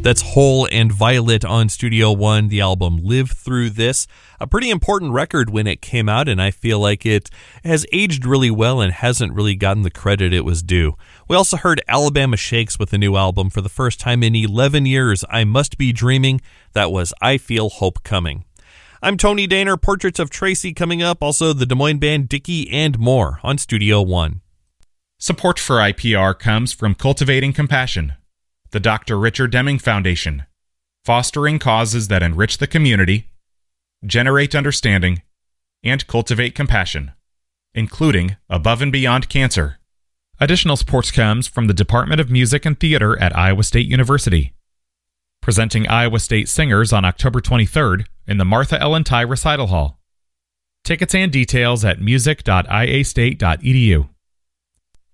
That's Hole and Violet on Studio One, the album Live Through This. A pretty important record when it came out, and I feel like it has aged really well and hasn't really gotten the credit it was due. We also heard Alabama Shakes with a new album for the first time in 11 years, I Must Be Dreaming. That was I Feel Hope Coming. I'm Tony Daner, Portraits of Tracy coming up, also the Des Moines band Dickie and more on Studio One. Support for IPR comes from Cultivating Compassion, the Dr. Richard Deming Foundation, fostering causes that enrich the community, generate understanding, and cultivate compassion, including Above and Beyond Cancer. Additional support comes from the Department of Music and Theater at Iowa State University, presenting Iowa State Singers on October 23rd in the Martha Ellen Tye Recital Hall. Tickets and details at music.iastate.edu.